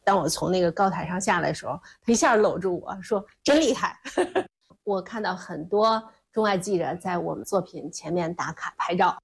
当我从那个高台上下来的时候，他一下搂住我说真厉害。我看到很多中外记者在我们作品前面打卡拍照。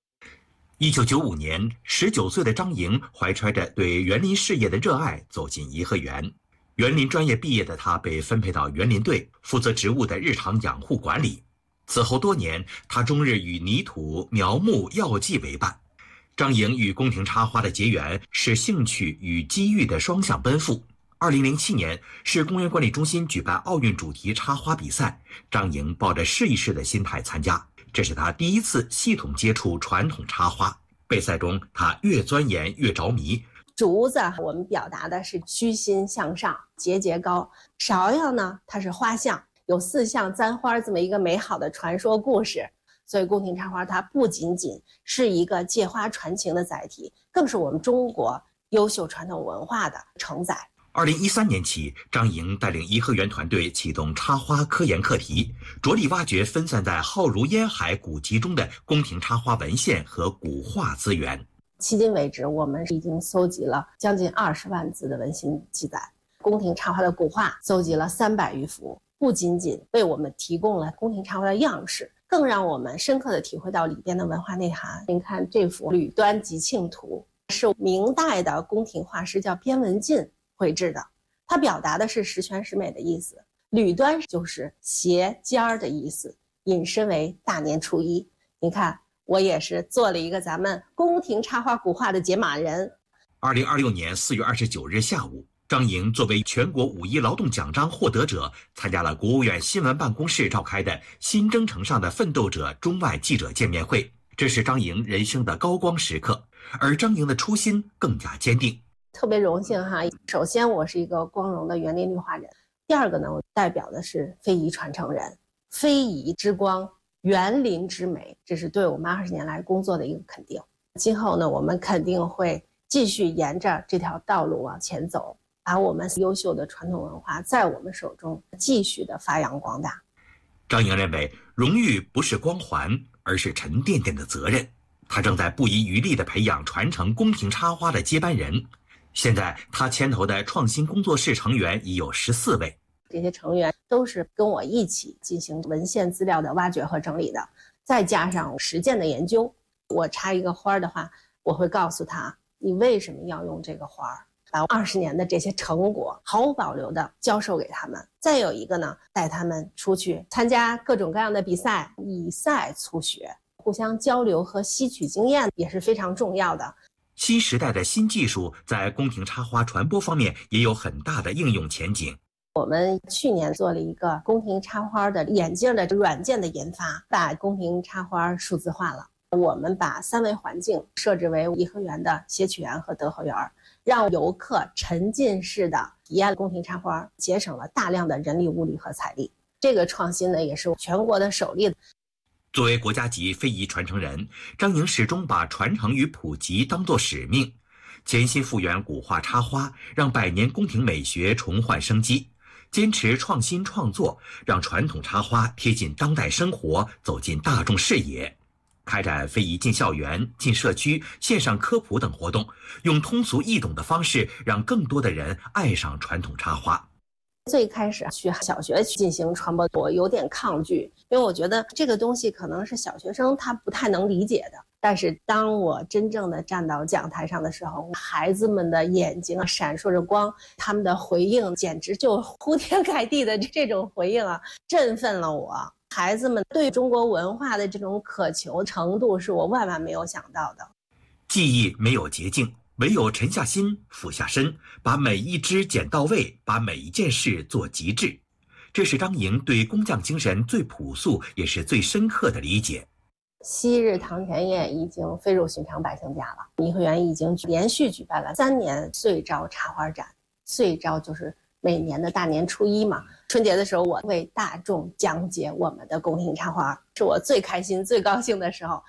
1995年，19岁的张莹怀揣着对园林事业的热爱走进颐和园。园林专业毕业的她被分配到园林队，负责植物的日常养护管理。此后多年，她终日与泥土、苗木、药剂为伴。张莹与宫廷插花的结缘是兴趣与机遇的双向奔赴。2007年，市公园管理中心举办奥运主题插花比赛，张莹抱着试一试的心态参加，这是她第一次系统接触传统插花。备赛中，她越钻研越着迷。 竹子我们表达的是虚心向上、节节高。芍药呢，它是花象，有4象簪花这么一个美好的传说故事。所以宫廷插花它不仅仅是一个借花传情的载体，更是我们中国优秀传统文化的承载。 2013年起，张莹带领颐和园团队启动插花科研课题，着力挖掘分散在浩如烟海古籍中的宫廷插花文献和古画资源。 迄今为止，我们已经搜集了将近20万字的文献记载，宫廷插花的古画搜集了300余幅，不仅仅为我们提供了宫廷插花的样式，更让我们深刻地体会到里边的文化内涵。您看这幅《吕端集庆图》是明代的宫廷画师叫边文进绘制的，它表达的是十全十美的意思。吕端就是斜尖儿的意思，引申为大年初一。你看，我也是做了一个咱们宫廷插花古画的解码人。 2026年4月29日下午，张莹作为全国5一劳动奖章获得者，参加了国务院新闻办公室召开的新征程上的奋斗者中外记者见面会。这是张莹人生的高光时刻，而张莹的初心更加坚定。 特别荣幸哈，首先我是一个光荣的园林绿化人，第二个呢，我代表的是非遗传承人，非遗之光，园林之美，这是对我们20年来工作的一个肯定。今后呢，我们肯定会继续沿着这条道路往前走，把我们优秀的传统文化在我们手中继续的发扬光大。 张莹认为，荣誉不是光环，而是沉甸甸的责任。她正在不遗余力地培养传承宫廷插花的接班人。现在他牵头的创新工作室成员已有14位， 这些成员都是跟我一起进行文献资料的挖掘和整理的，再加上实践的研究。我插一个花的话，我会告诉他你为什么要用这个花，把20年的这些成果毫无保留的教授给他们。再有一个呢，带他们出去参加各种各样的比赛，以赛促学，互相交流和吸取经验也是非常重要的。 新时代的新技术在宫廷插花传播方面也有很大的应用前景。 我们去年做了一个宫廷插花的眼镜的软件的研发，把宫廷插花数字化了。我们把3维环境设置为颐和园的谐曲园和德和园，让游客沉浸式的体验宫廷插花，节省了大量的人力物力和财力。这个创新呢，也是全国的首例。 作为国家级非遗传承人，张莹始终把传承与普及当作使命，潜心复原古画插花，让百年宫廷美学重焕生机，坚持创新创作，让传统插花贴近当代生活，走进大众视野。开展非遗进校园、进社区、线上科普等活动，用通俗易懂的方式，让更多的人爱上传统插花。 最开始去小学进行传播，我有点抗拒，因为我觉得这个东西可能是小学生他不太能理解的。但是当我真正的站到讲台上的时候，孩子们的眼睛闪烁着光，他们的回应简直就铺天盖地的这种回应啊，振奋了我。孩子们对中国文化的这种渴求程度是我万万没有想到的。 技艺没有捷径，唯有沉下心、俯下身，把每一枝剪到位，把每一件事做极致。这是张莹对工匠精神最朴素也是最深刻的理解。 昔日堂前燕已经飞入寻常百姓家了。颐和园已经连续举办了3年岁朝插花展，岁朝就是每年的大年初一嘛。春节的时候，我为大众讲解我们的宫廷插花，是我最开心、最高兴的时候。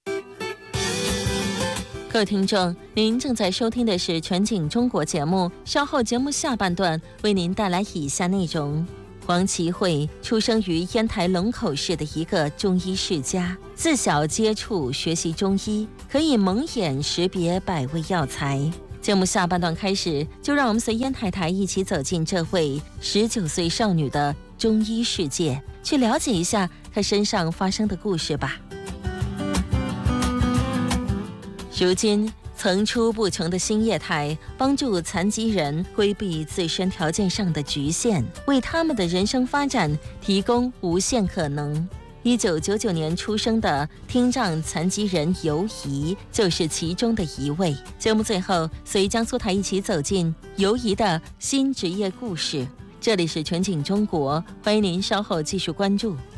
各位听众，您正在收听的是全景中国节目，稍后节目下半段为您带来以下内容。黄耆慧出生于烟台龙口市的一个中医世家，自小接触学习中医，可以蒙眼识别百味药材。 节目下半段开始，就让我们随燕太太一起走进这位19岁少女的中医世界，去了解一下她身上发生的故事吧。如今层出不穷的新业态帮助残疾人规避自身条件上的局限，为他们的人生发展提供无限可能。1999年出生的听障残疾人尤怡就是其中的一位。节目最后，随江苏台一起走进尤怡的新职业故事。这里是全景中国，欢迎您稍后继续关注。